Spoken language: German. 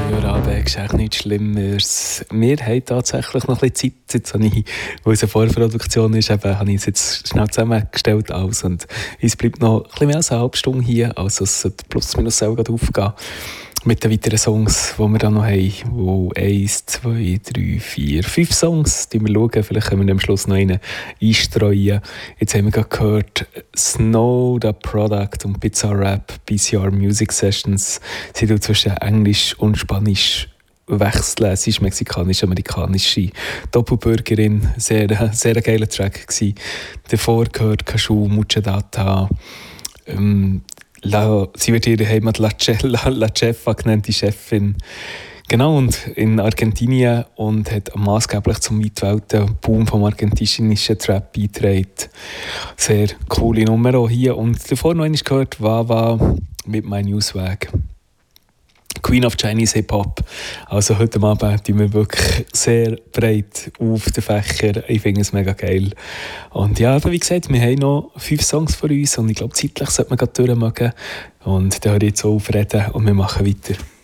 Feierabend ist eigentlich nichts Schlimmeres. Wir haben tatsächlich noch ein bisschen Zeit. Jetzt habe ich, weil es eine Vorproduktion ist, habe ich es jetzt schnell zusammengestellt. Alles. Und uns bleibt noch ein bisschen mehr als eine halbe Stunde hier. Also es sollte plus minus selber aufgehen. Mit den weiteren Songs, die wir dann noch haben. Wo 1, 2, 3, 4, 5 Songs. Die wir schauen. Vielleicht können wir am Schluss noch einen einstreuen. Jetzt haben wir gerade gehört Snow, The Product und Pizza Rap, BCR Music Sessions. Sie tun zwischen Englisch und Spanisch wechseln. Sie ist mexikanisch-amerikanische Doppelbürgerin. Sehr geiler Track gewesen. Davor gehört Cashew, Mucha Data. Sie wird ihre Heimat La Chefa genannt, die Chefin. Genau, und in Argentinien und hat maßgeblich zum weltweiten Boom vom argentinischen Trap beigetragen. Sehr coole Nummer auch hier. Und davor noch einmal gehört Wawa mit «Mein Newswag». Queen of Chinese Hip-Hop. Also heute Abend tun wir wirklich sehr breit auf den Fächer. Ich finde es mega geil. Und ja, wie gesagt, wir haben noch 5 Songs vor uns und ich glaube, zeitlich sollte man gerade durchmachen. Und dann höre ich jetzt auf reden und wir machen weiter.